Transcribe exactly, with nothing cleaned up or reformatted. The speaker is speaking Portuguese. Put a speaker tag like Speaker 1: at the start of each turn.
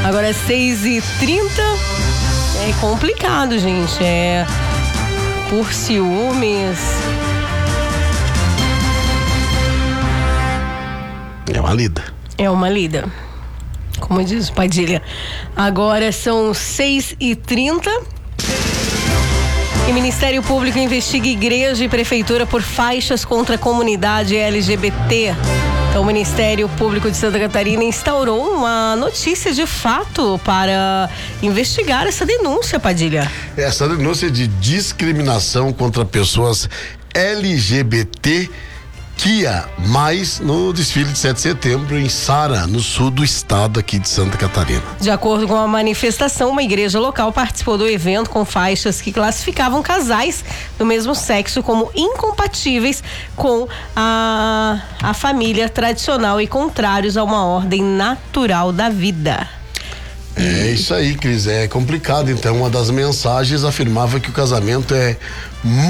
Speaker 1: Agora é seis e trinta. É complicado, gente. É por ciúmes.
Speaker 2: É uma lida.
Speaker 1: É uma lida. Como diz o Padilha. Agora são seis e trinta. E Ministério Público investiga igreja e prefeitura por faixas contra a comunidade L G B T. Então, o Ministério Público de Santa Catarina instaurou uma notícia de fato para investigar essa denúncia, Padilha.
Speaker 2: Essa denúncia de discriminação contra pessoas L G B T Q I A mais no desfile de sete de setembro em Sara, no sul do estado aqui de Santa Catarina.
Speaker 1: De acordo com a manifestação, uma igreja local participou do evento com faixas que classificavam casais do mesmo sexo como incompatíveis com a, a família tradicional e contrários a uma ordem natural da vida.
Speaker 2: É isso aí, Cris, é complicado. Então, uma das mensagens afirmava que o casamento é